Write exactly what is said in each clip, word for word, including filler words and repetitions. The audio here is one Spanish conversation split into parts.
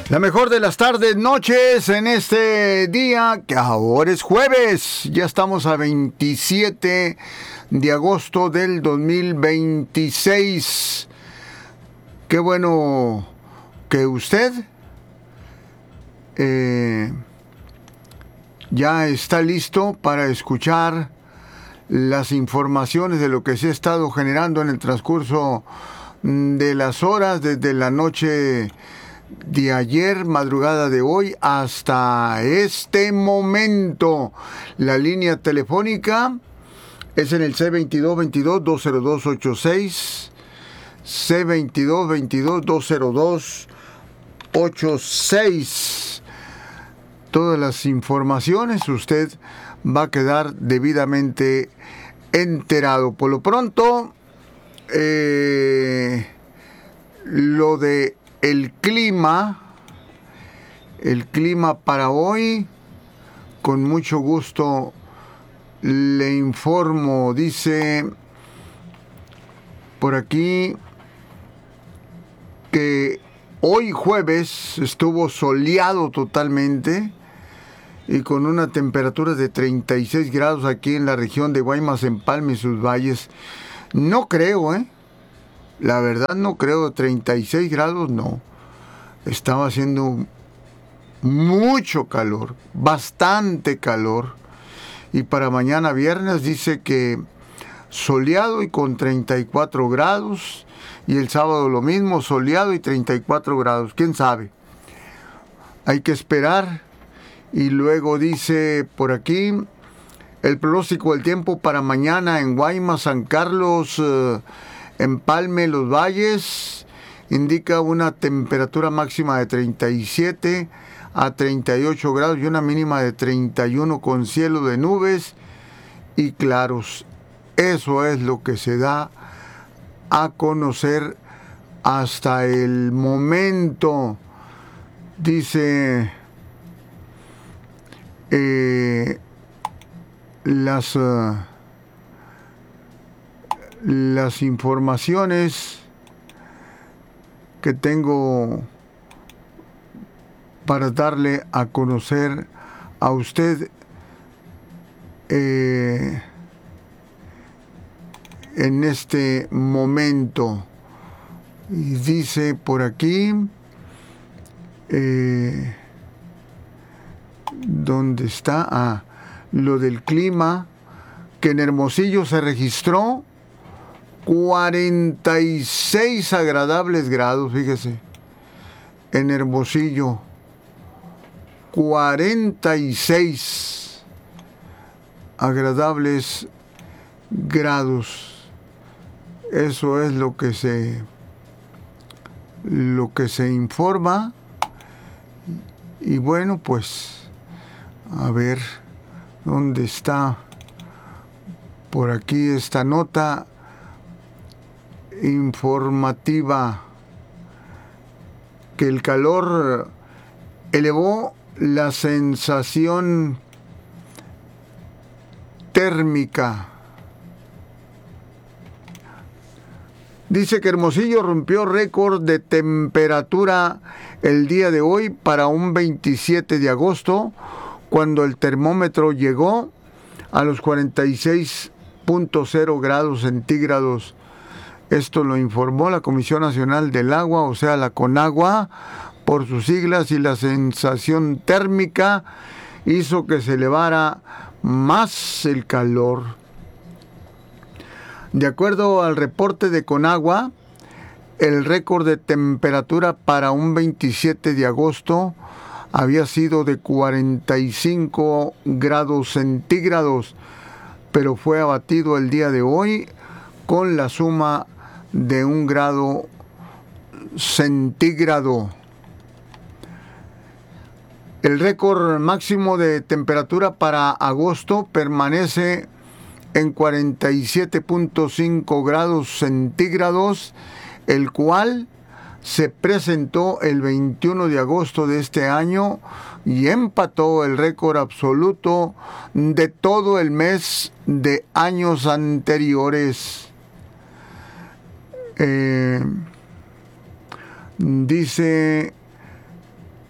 La mejor de las tardes, noches en este día, que ahora es jueves. Ya estamos a veintisiete de agosto del dos mil veintiséis. Qué bueno que usted eh, ya está listo para escuchar las informaciones de lo que se ha estado generando en el transcurso de las horas, desde la noche de ayer, madrugada de hoy, hasta este momento. La línea telefónica es en el C veintidós veintidós dos cero dos ochenta y seis, C veintidós veintidós dos cero dos ochenta y seis. Todas las informaciones usted va a quedar debidamente enterado. Por lo pronto, eh, lo de el clima, el clima para hoy, con mucho gusto le informo. Dice por aquí que hoy jueves estuvo soleado totalmente y con una temperatura de treinta y seis grados aquí en la región de Guaymas, Empalme y sus valles. No creo, ¿eh? La verdad no creo, treinta y seis grados no. Estaba haciendo mucho calor, bastante calor. Y para mañana viernes dice que soleado y con treinta y cuatro grados. Y el sábado lo mismo, soleado y treinta y cuatro grados. ¿Quién sabe? Hay que esperar. Y luego dice por aquí el pronóstico del tiempo para mañana en Guaymas, San Carlos, eh, Empalme, Los Valles, indica una temperatura máxima de treinta y siete a treinta y ocho grados y una mínima de treinta y uno con cielo de nubes y claros. Eso es lo que se da a conocer hasta el momento. Dice eh, las... Uh, Las informaciones que tengo para darle a conocer a usted eh, en este momento. Y dice por aquí, eh, ¿dónde está? Ah, lo del clima, que en Hermosillo se registró cuarenta y seis agradables grados, fíjese, en Hermosillo, cuarenta y seis agradables grados. Eso es lo que se lo que se informa. Y bueno, pues a ver dónde está por aquí esta nota informativa, que el calor elevó la sensación térmica. Dice que Hermosillo rompió récord de temperatura el día de hoy para un veintisiete de agosto, cuando el termómetro llegó a los cuarenta y seis punto cero grados centígrados. Esto lo informó la Comisión Nacional del Agua, o sea, la CONAGUA, por sus siglas, y la sensación térmica hizo que se elevara más el calor. De acuerdo al reporte de CONAGUA, el récord de temperatura para un veintisiete de agosto había sido de cuarenta y cinco grados centígrados, pero fue abatido el día de hoy con la suma de un grado centígrado. El récord máximo de temperatura para agosto permanece en cuarenta y siete punto cinco grados centígrados, el cual se presentó el veintiuno de agosto de este año y empató el récord absoluto de todo el mes de años anteriores. Eh, dice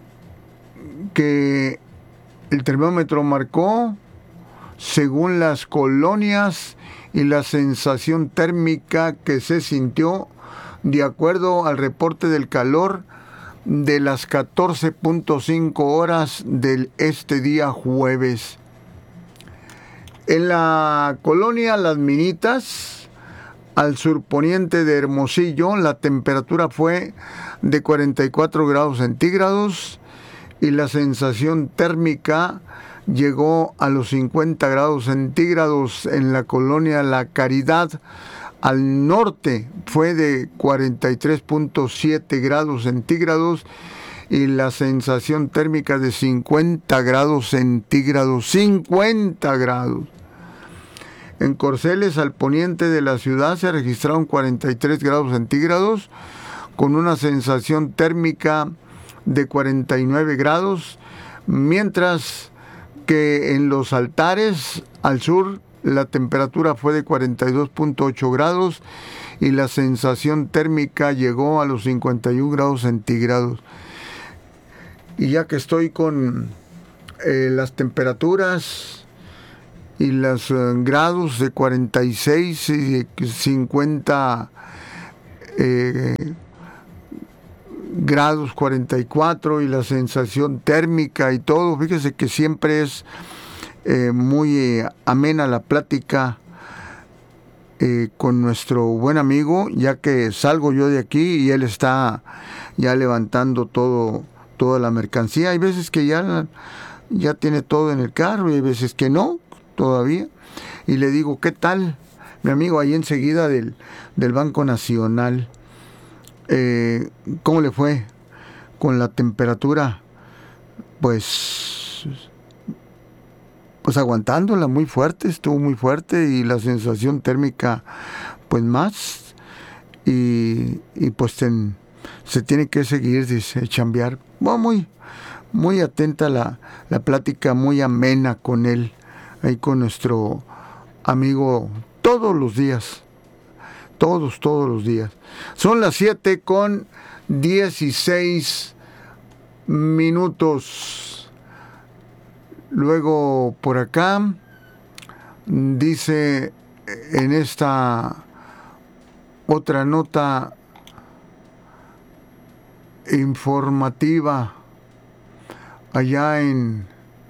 que el termómetro marcó, según las colonias y la sensación térmica que se sintió, de acuerdo al reporte del calor de las catorce punto cinco horas de este día jueves. En la colonia Las Minitas, al surponiente de Hermosillo, la temperatura fue de cuarenta y cuatro grados centígrados y la sensación térmica llegó a los cincuenta grados centígrados. En la colonia La Caridad, al norte, fue de cuarenta y tres punto siete grados centígrados y la sensación térmica de cincuenta grados centígrados. cincuenta grados. En Corceles, al poniente de la ciudad, se registraron cuarenta y tres grados centígrados con una sensación térmica de cuarenta y nueve grados, mientras que en Los Altares, al sur, la temperatura fue de cuarenta y dos punto ocho grados y la sensación térmica llegó a los cincuenta y un grados centígrados. Y ya que estoy con eh, las temperaturas y los eh, grados de cuarenta y seis y cincuenta eh, grados, cuarenta y cuatro, y la sensación térmica y todo, fíjese que siempre es Eh, muy eh, amena la plática eh, con nuestro buen amigo, ya que salgo yo de aquí y él está ya levantando todo, toda la mercancía. Hay veces que ya, ya tiene todo en el carro y hay veces que no, todavía. Y le digo, ¿qué tal, mi amigo, ahí enseguida del, del Banco Nacional? Eh, ¿Cómo le fue con la temperatura? Pues... pues aguantándola muy fuerte, estuvo muy fuerte, y la sensación térmica pues más, y, y pues ten, se tiene que seguir, dice, chambear. Bueno, muy, muy atenta la, la plática, muy amena con él, ahí con nuestro amigo, todos los días, todos, todos los días. Son las siete con dieciséis minutos. Luego por acá dice en esta otra nota informativa, allá en,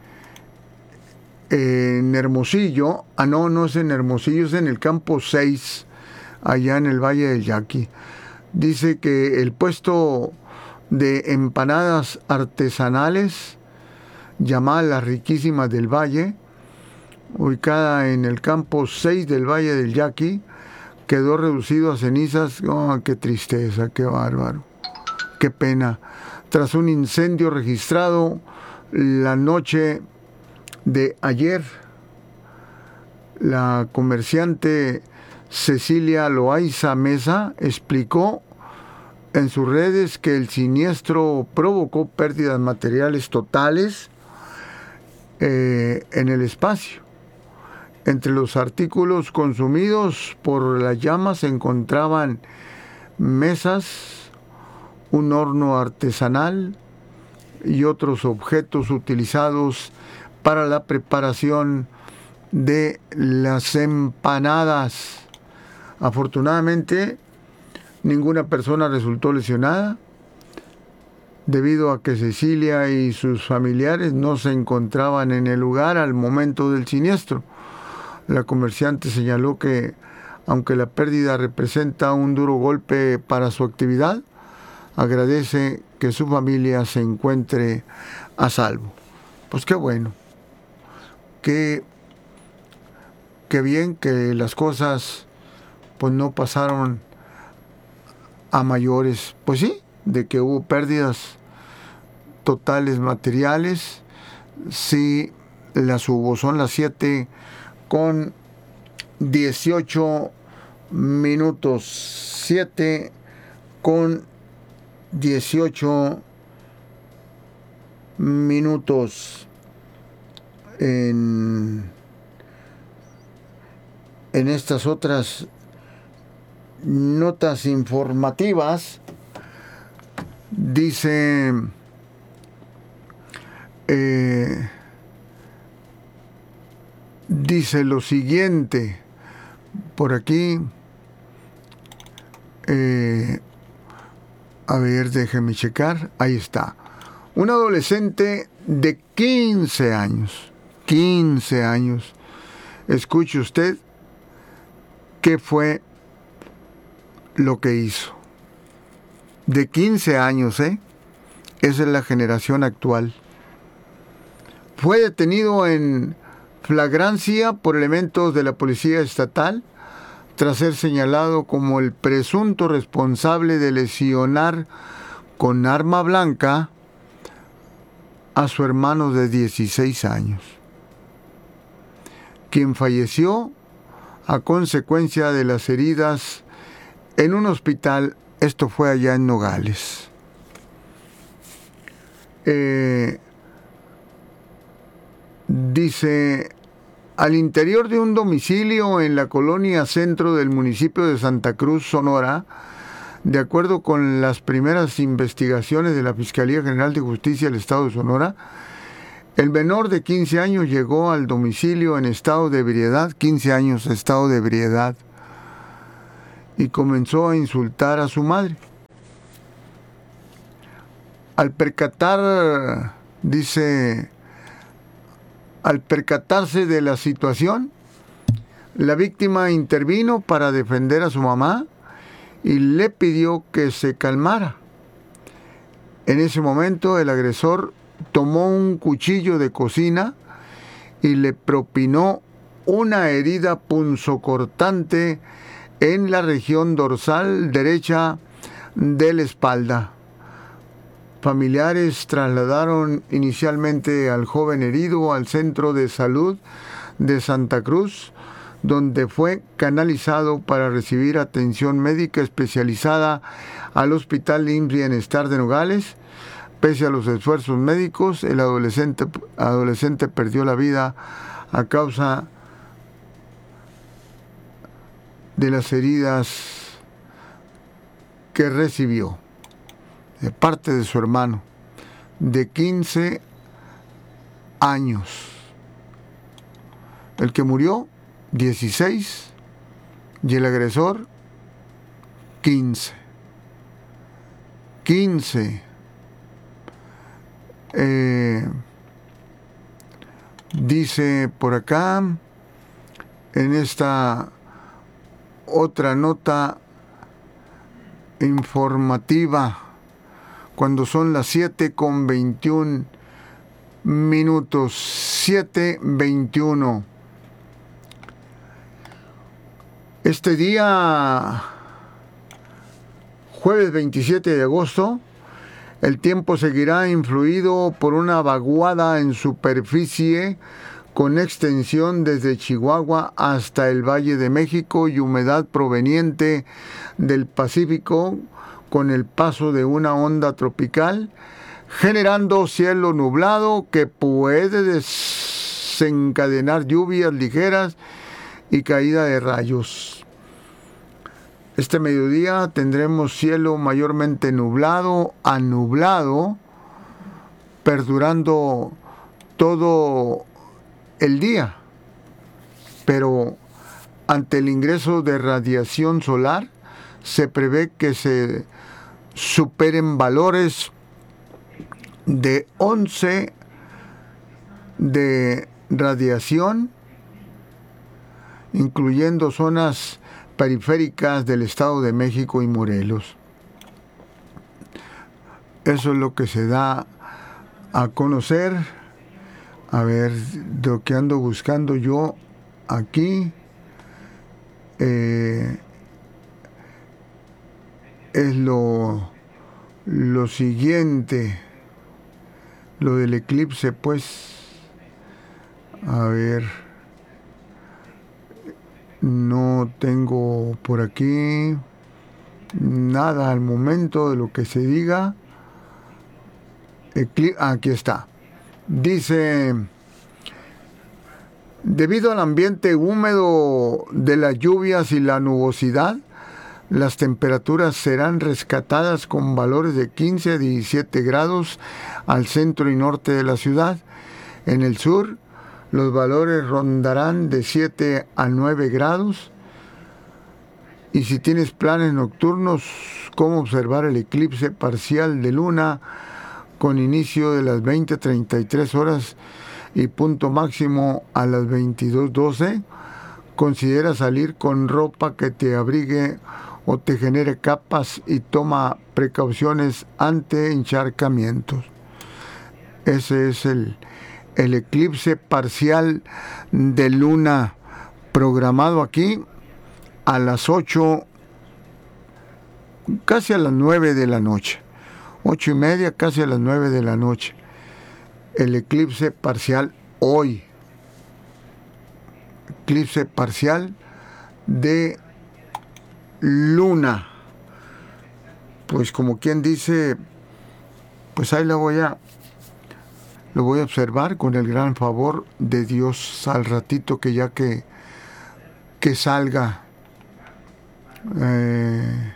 en Hermosillo, ah no, no es en Hermosillo, es en el campo seis, allá en el Valle del Yaqui. Dice que el puesto de empanadas artesanales llamada Las Riquísimas del Valle, ubicada en el campo seis del Valle del Yaqui, quedó reducido a cenizas. Oh, qué tristeza, qué bárbaro, qué pena. Tras un incendio registrado la noche de ayer, la comerciante Cecilia Loaiza Mesa explicó en sus redes que el siniestro provocó pérdidas materiales totales Eh, en el espacio. Entre los artículos consumidos por las llamas se encontraban mesas, un horno artesanal y otros objetos utilizados para la preparación de las empanadas. Afortunadamente, ninguna persona resultó lesionada, debido a que Cecilia y sus familiares no se encontraban en el lugar al momento del siniestro. La comerciante señaló que, aunque la pérdida representa un duro golpe para su actividad, agradece que su familia se encuentre a salvo. Pues qué bueno, qué, qué bien que las cosas pues no pasaron a mayores. Pues sí, de que hubo pérdidas totales materiales, sí las hubo. Son las siete con dieciocho minutos, siete con dieciocho minutos. En, en estas otras notas informativas, dice eh, dice lo siguiente, por aquí, eh, a ver, déjeme checar, ahí está. Un adolescente de quince años, quince años, escuche usted qué fue lo que hizo. De quince años, ¿eh? Esa es la generación actual. Fue detenido en flagrancia por elementos de la policía estatal tras ser señalado como el presunto responsable de lesionar con arma blanca a su hermano de dieciséis años, quien falleció a consecuencia de las heridas en un hospital. Esto fue allá en Nogales. Eh, dice, al interior de un domicilio en la colonia centro del municipio de Santa Cruz, Sonora, de acuerdo con las primeras investigaciones de la Fiscalía General de Justicia del Estado de Sonora, el menor de quince años llegó al domicilio en estado de ebriedad, quince años, estado de ebriedad, y comenzó a insultar a su madre. Al percatar, dice, al percatarse de la situación, la víctima intervino para defender a su mamá y le pidió que se calmara. En ese momento, el agresor tomó un cuchillo de cocina y le propinó una herida punzocortante en la región dorsal derecha de la espalda. Familiares trasladaron inicialmente al joven herido al Centro de Salud de Santa Cruz, donde fue canalizado para recibir atención médica especializada al Hospital I M S S Bienestar de Nogales. Pese a los esfuerzos médicos, el adolescente, adolescente perdió la vida a causa de las heridas que recibió de parte de su hermano de quince años. El que murió, dieciséis, y el agresor, quince. quince. Eh, dice por acá, en esta otra nota informativa, cuando son las siete con veintiún minutos, siete veintiuno. Este día, jueves veintisiete de agosto, el tiempo seguirá influido por una vaguada en superficie con extensión desde Chihuahua hasta el Valle de México y humedad proveniente del Pacífico con el paso de una onda tropical, generando cielo nublado que puede desencadenar lluvias ligeras y caída de rayos. Este mediodía tendremos cielo mayormente nublado a nublado, perdurando todo el día, pero ante el ingreso de radiación solar se prevé que se superen valores de once de radiación, incluyendo zonas periféricas del Estado de México y Morelos. Eso es lo que se da a conocer. A ver, lo que ando buscando yo aquí eh, es lo, lo siguiente, lo del eclipse, pues. A ver, no tengo por aquí nada al momento de lo que se diga. Eclipse, aquí está. Dice, debido al ambiente húmedo de las lluvias y la nubosidad, Las temperaturas serán rescatadas con valores de quince a diecisiete grados al centro y norte de la ciudad. En el sur, los valores rondarán de siete a nueve grados. Y si tienes planes nocturnos, cómo observar el eclipse parcial de luna con inicio de las veinte treinta y tres horas y punto máximo a las veintidós doce, considera salir con ropa que te abrigue o te genere capas y toma precauciones ante encharcamientos. Ese es el, el eclipse parcial de luna programado aquí a las ocho, casi a las nueve de la noche. Ocho y media, casi a las nueve de la noche. El eclipse parcial hoy. Eclipse parcial de luna. Pues como quien dice, pues ahí lo voy a, lo voy a observar con el gran favor de Dios al ratito que ya que, que salga. Eh,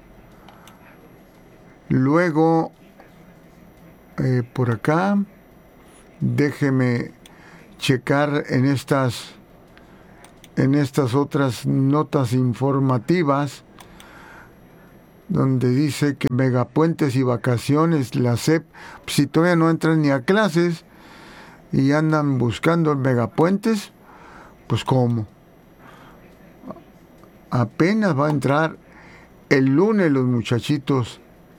luego, eh, por acá, déjeme checar en estas, en estas otras notas informativas, donde dice que megapuentes y vacaciones, la S E P, si todavía no entran ni a clases y andan buscando megapuentes, pues ¿cómo? Apenas va a entrar el lunes los muchachitos.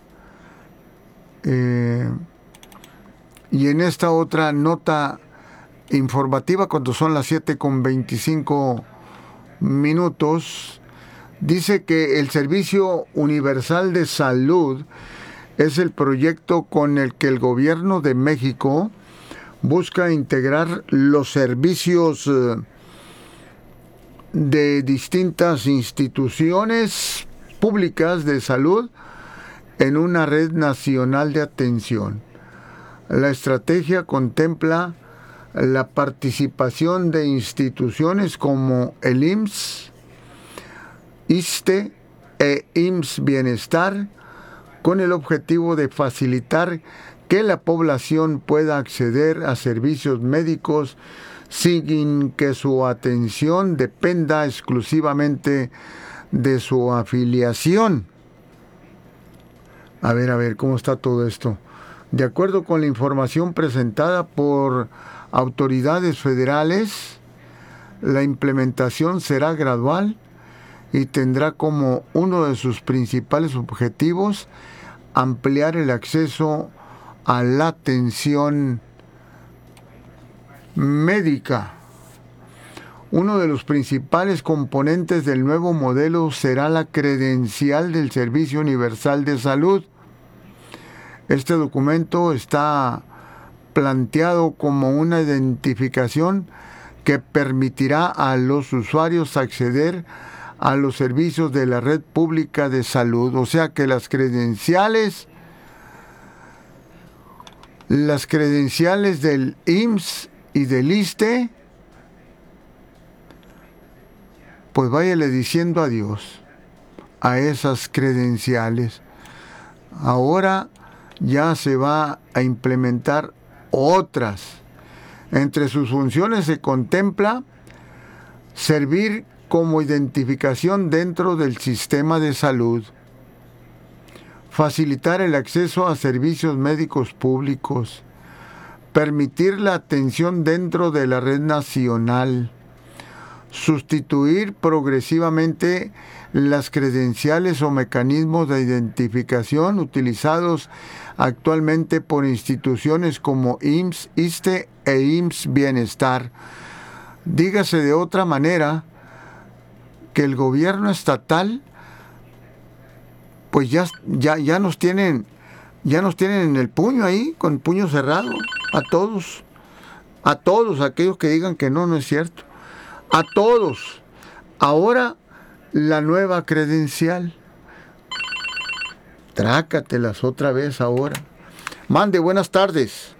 Eh, y en esta otra nota informativa, cuando son las siete con veinticinco minutos, dice que el Servicio Universal de Salud es el proyecto con el que el gobierno de México busca integrar los servicios eh, de distintas instituciones públicas de salud en una red nacional de atención. La estrategia contempla la participación de instituciones como el I M S S, ISSSTE e I M S S Bienestar, con el objetivo de facilitar que la población pueda acceder a servicios médicos sin que su atención dependa exclusivamente de su afiliación. A ver, a ver, ¿cómo está todo esto? De acuerdo con la información presentada por autoridades federales, la implementación será gradual y tendrá como uno de sus principales objetivos ampliar el acceso a la atención médica. Uno de los principales componentes del nuevo modelo será la credencial del Servicio Universal de Salud. Este documento está planteado como una identificación que permitirá a los usuarios acceder a los servicios de la red pública de salud. O sea que las credenciales, las credenciales del I M S S y del ISSSTE, pues váyale diciendo adiós a esas credenciales. Ahora ya se va a implementar otras. Entre sus funciones se contempla servir como identificación dentro del sistema de salud, facilitar el acceso a servicios médicos públicos, permitir la atención dentro de la red nacional, sustituir progresivamente las credenciales o mecanismos de identificación utilizados actualmente por instituciones como I M S S, ISSSTE e I M S S Bienestar. Dígase de otra manera que el gobierno estatal pues ya, ya, ya nos tienen ya nos tienen en el puño ahí, con puño cerrado, a todos, a todos aquellos que digan que no, no es cierto, a todos. Ahora la nueva credencial, trácatelas otra vez ahora. Mande, buenas tardes.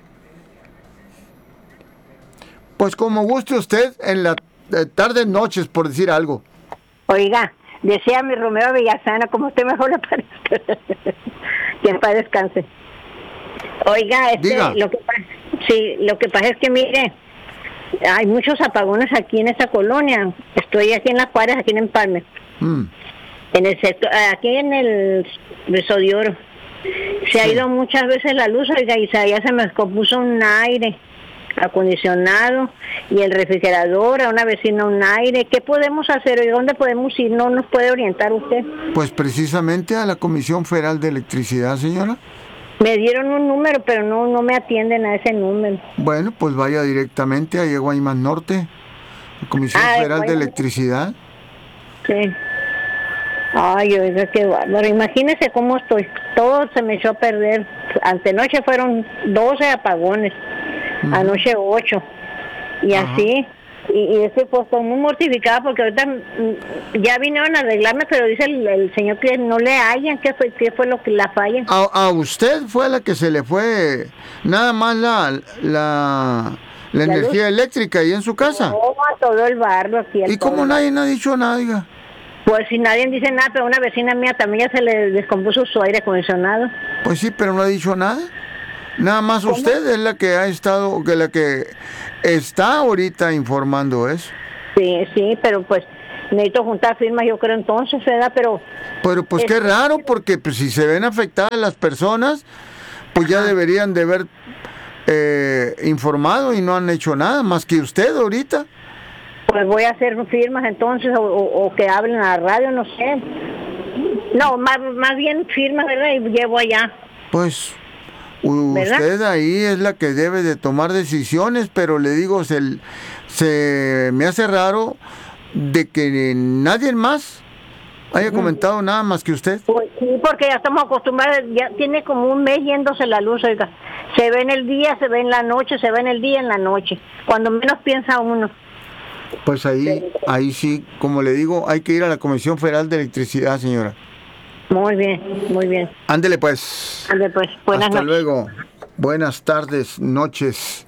Pues como guste usted, en la eh, tarde noches, por decir algo. Oiga, decía mi Romeo Villasana, como usted mejor le parezca, que en paz descanse. Oiga, este, lo que pasa, sí, lo que pasa es que mire, hay muchos apagones aquí en esta colonia. Estoy aquí en Las Juárez, aquí en Empalme. Mm. En el sector, aquí en el Beso de Oro. Se sí. ha ido muchas veces la luz, oiga, y ya se me descompuso un aire acondicionado y el refrigerador, a una vecina un aire. ¿Qué podemos hacer? ¿Y dónde podemos ir? ¿No nos puede orientar usted? Pues precisamente a la Comisión Federal de Electricidad, señora. Me dieron un número, pero no no me atienden a ese número. Bueno, pues vaya directamente a Guaymas Norte, la Comisión ah, Federal de Electricidad. Sí. Ay, oiga, qué bárbaro. Imagínese cómo estoy. Todo se me echó a perder. Antenoche fueron doce apagones. Uh-huh. Anoche ocho. Y uh-huh. así. Y, y estoy pues muy mortificada porque ahorita ya vinieron a arreglarme, pero dice el, el señor que no le hallan. ¿Qué fue, qué fue lo que la falla? A, a usted fue la que se le fue nada más la la, la, la energía luz eléctrica ahí en su casa. No, a todo el barrio aquí. ¿Y cómo nadie no ha dicho nada, diga? Pues si nadie dice nada, pero una vecina mía también ya se le descompuso su aire acondicionado. Pues sí, pero no ha dicho nada. Nada más ¿Cómo? Usted es la que ha estado, que la que está ahorita informando eso. Sí, sí, pero pues necesito juntar firmas, yo creo entonces, ¿verdad? Pero pero pues es... qué raro, porque pues, si se ven afectadas las personas, pues ya deberían de haber eh, informado y no han hecho nada, más que usted ahorita. Pues voy a hacer firmas entonces, o, o, o que hablen a la radio, no sé. No, más, más bien firmas, ¿verdad? Y llevo allá. Pues ¿verdad? Usted ahí es la que debe de tomar decisiones, pero le digo, se, se me hace raro de que nadie más haya comentado nada más que usted. Pues sí, porque ya estamos acostumbrados, ya tiene como un mes yéndose la luz, oiga. Se ve en el día, se ve en la noche, se ve en el día, en la noche. Cuando menos piensa uno. Pues ahí, ahí sí, como le digo, hay que ir a la Comisión Federal de Electricidad, señora. Muy bien, muy bien. Ándele pues. Ándele pues. Buenas Hasta noches. luego. Buenas tardes, noches.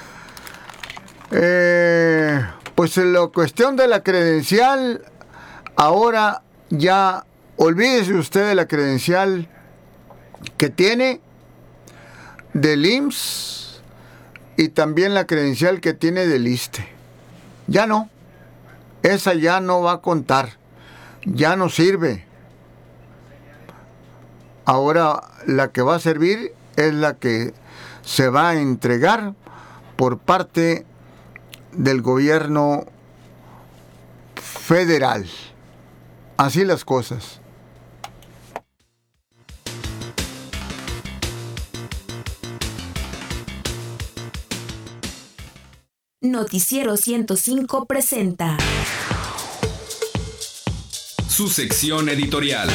Eh, pues la cuestión de la credencial, ahora ya olvídese usted de la credencial que tiene del I M S S y también la credencial que tiene del I S S S T E. Ya no. Esa ya no va a contar. Ya no sirve. Ahora la que va a servir es la que se va a entregar por parte del gobierno federal. Así las cosas. Noticiero ciento cinco presenta su sección editorial.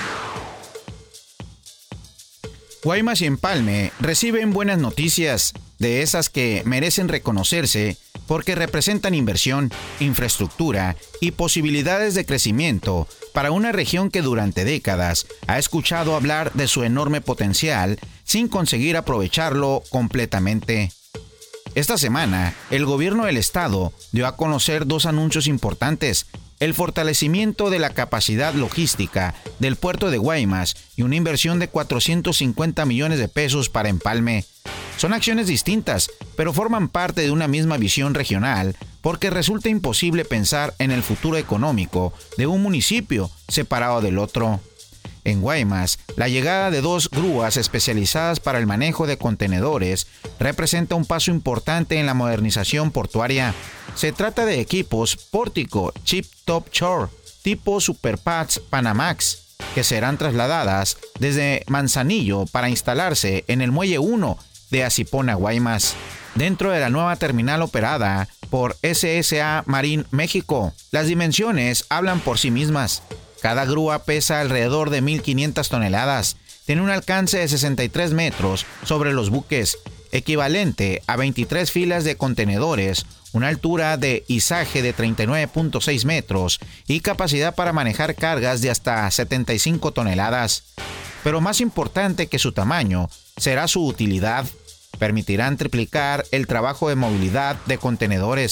Guaymas y Empalme reciben buenas noticias, de esas que merecen reconocerse porque representan inversión, infraestructura y posibilidades de crecimiento para una región que durante décadas ha escuchado hablar de su enorme potencial sin conseguir aprovecharlo completamente. Esta semana, el gobierno del estado dio a conocer dos anuncios importantes: el fortalecimiento de la capacidad logística del puerto de Guaymas y una inversión de cuatrocientos cincuenta millones de pesos para Empalme. Son acciones distintas, pero forman parte de una misma visión regional, porque resulta imposible pensar en el futuro económico de un municipio separado del otro. En Guaymas, la llegada de dos grúas especializadas para el manejo de contenedores representa un paso importante en la modernización portuaria. Se trata de equipos Pórtico Chip Top Shore tipo Superpads Panamax, que serán trasladadas desde Manzanillo para instalarse en el Muelle uno de Asipona, Guaymas, dentro de la nueva terminal operada por S S A Marine México. Las dimensiones hablan por sí mismas. Cada grúa pesa alrededor de mil quinientas toneladas, tiene un alcance de sesenta y tres metros sobre los buques, equivalente a veintitrés filas de contenedores, una altura de izaje de treinta y nueve punto seis metros y capacidad para manejar cargas de hasta setenta y cinco toneladas. Pero más importante que su tamaño será su utilidad. Permitirán triplicar el trabajo de movilidad de contenedores,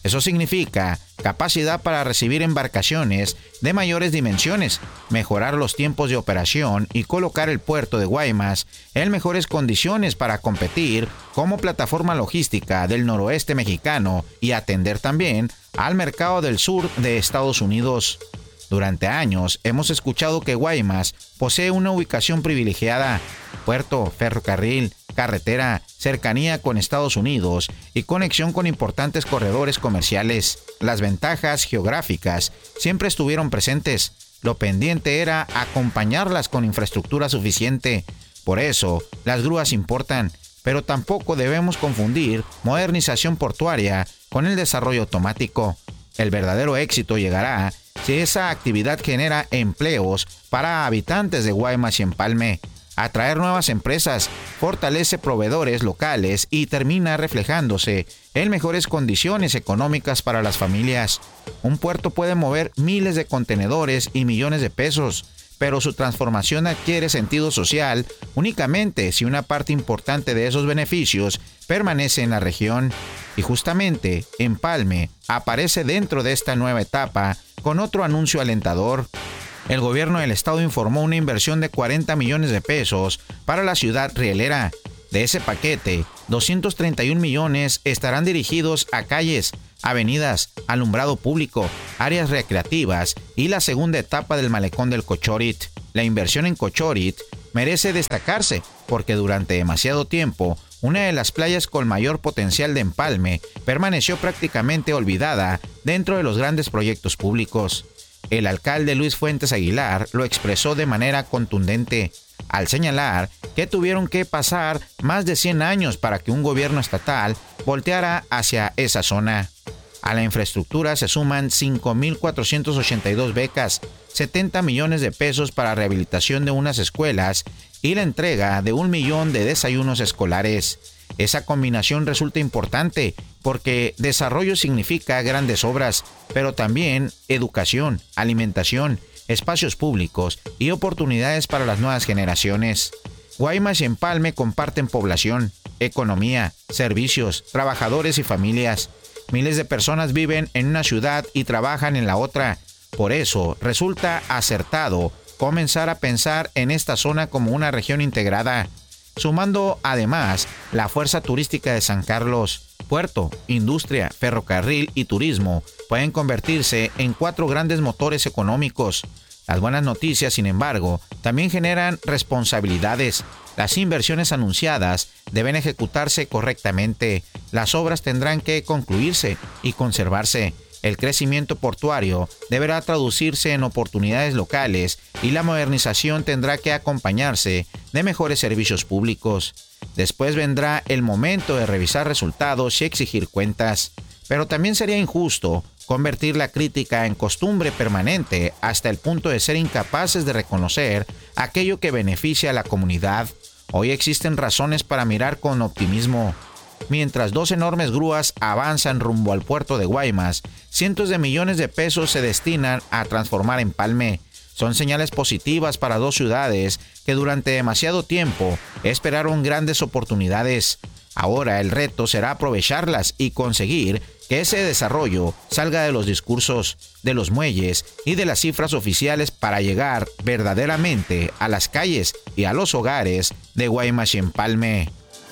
Eso significa capacidad para recibir embarcaciones de mayores dimensiones, mejorar los tiempos de operación y colocar el puerto de Guaymas en mejores condiciones para competir como plataforma logística del noroeste mexicano y atender también al mercado del sur de Estados Unidos. Durante años hemos escuchado que Guaymas posee una ubicación privilegiada: puerto, ferrocarril, carretera, cercanía con Estados Unidos y conexión con importantes corredores comerciales. Las ventajas geográficas siempre estuvieron presentes. Lo pendiente era acompañarlas con infraestructura suficiente. Por eso, las grúas importan, pero tampoco debemos confundir modernización portuaria con el desarrollo automático. El verdadero éxito llegará si esa actividad genera empleos para habitantes de Guaymas y Empalme. Atraer nuevas empresas fortalece proveedores locales y termina reflejándose en mejores condiciones económicas para las familias. Un puerto puede mover miles de contenedores y millones de pesos, pero su transformación adquiere sentido social únicamente si una parte importante de esos beneficios permanece en la región. Y justamente Empalme aparece dentro de esta nueva etapa con otro anuncio alentador. El gobierno del estado informó una inversión de cuarenta millones de pesos para la ciudad rielera. De ese paquete, doscientos treinta y un millones estarán dirigidos a calles, avenidas, alumbrado público, áreas recreativas y la segunda etapa del malecón del Cochorit. La inversión en Cochorit merece destacarse porque durante demasiado tiempo una de las playas con mayor potencial de Empalme permaneció prácticamente olvidada dentro de los grandes proyectos públicos. El alcalde Luis Fuentes Aguilar lo expresó de manera contundente, al señalar que tuvieron que pasar más de cien años para que un gobierno estatal volteara hacia esa zona. A la infraestructura se suman cinco mil cuatrocientas ochenta y dos becas, setenta millones de pesos para rehabilitación de unas escuelas y la entrega de un millón de desayunos escolares. Esa combinación resulta importante porque desarrollo significa grandes obras, pero también educación, alimentación, espacios públicos y oportunidades para las nuevas generaciones. Guaymas y Empalme comparten población, economía, servicios, trabajadores y familias. Miles de personas viven en una ciudad y trabajan en la otra. Por eso resulta acertado comenzar a pensar en esta zona como una región integrada, sumando además la fuerza turística de San Carlos. Puerto, industria, ferrocarril y turismo pueden convertirse en cuatro grandes motores económicos. Las buenas noticias, sin embargo, también generan responsabilidades. Las inversiones anunciadas deben ejecutarse correctamente. Las obras tendrán que concluirse y conservarse. El crecimiento portuario deberá traducirse en oportunidades locales y la modernización tendrá que acompañarse de mejores servicios públicos. Después vendrá el momento de revisar resultados y exigir cuentas. Pero también sería injusto convertir la crítica en costumbre permanente hasta el punto de ser incapaces de reconocer aquello que beneficia a la comunidad. Hoy existen razones para mirar con optimismo. Mientras dos enormes grúas avanzan rumbo al puerto de Guaymas, cientos de millones de pesos se destinan a transformar Empalme. Son señales positivas para dos ciudades que durante demasiado tiempo esperaron grandes oportunidades. Ahora el reto será aprovecharlas y conseguir que ese desarrollo salga de los discursos, de los muelles y de las cifras oficiales para llegar verdaderamente a las calles y a los hogares de Guaymas y Empalme.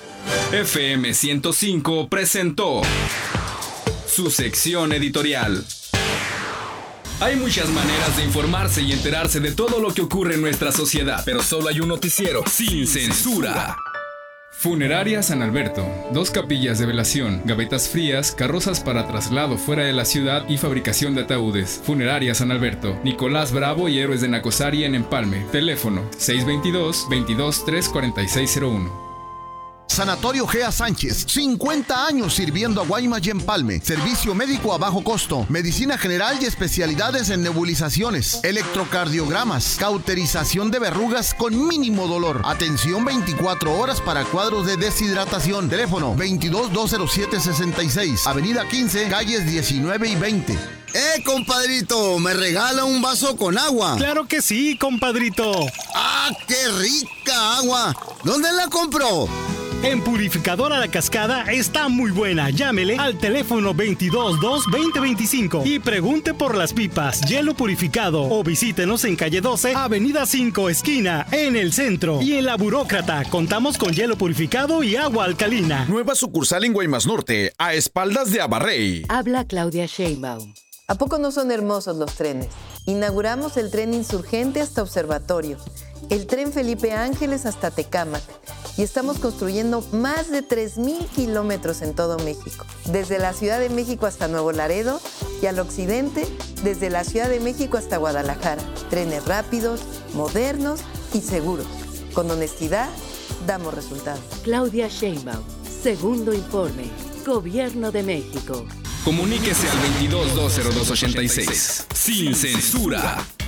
F M ciento cinco presentó su sección editorial. Hay muchas maneras de informarse y enterarse de todo lo que ocurre en nuestra sociedad, pero solo hay un noticiero sin censura. Funeraria San Alberto. Dos capillas de velación, gavetas frías, carrozas para traslado fuera de la ciudad y fabricación de ataúdes. Funeraria San Alberto. Nicolás Bravo y Héroes de Nacosari en Empalme. Teléfono seis dos dos, veintidós, tres cuarenta y seis cero uno. Sanatorio Gea Sánchez, cincuenta años sirviendo a Guaymas y Empalme. Servicio médico a bajo costo, medicina general y especialidades en nebulizaciones, electrocardiogramas, cauterización de verrugas con mínimo dolor. Atención veinticuatro horas para cuadros de deshidratación. Teléfono veintidós, doscientos siete, sesenta y seis. Avenida quince, calles diecinueve y veinte. ¡Eh, compadrito! ¿Me regala un vaso con agua? ¡Claro que sí, compadrito! ¡Ah, qué rica agua! ¿Dónde la compró? En Purificadora La Cascada está muy buena. Llámele al teléfono veintidós dos veinte veinticinco y pregunte por las pipas, hielo purificado, o visítenos en calle doce, avenida cinco, esquina, en el centro. Y en La Burócrata contamos con hielo purificado y agua alcalina. Nueva sucursal en Guaymas Norte, a espaldas de Abarrey. Habla Claudia Sheinbaum. ¿A poco no son hermosos los trenes? Inauguramos el tren Insurgente hasta Observatorio, el tren Felipe Ángeles hasta Tecámac, y estamos construyendo más de tres mil kilómetros en todo México, desde la Ciudad de México hasta Nuevo Laredo y al occidente, desde la Ciudad de México hasta Guadalajara. Trenes rápidos, modernos y seguros. Con honestidad, damos resultados. Claudia Sheinbaum, segundo informe, Gobierno de México. Comuníquese al veintidós dos cero dos ochenta y seis. Sin censura.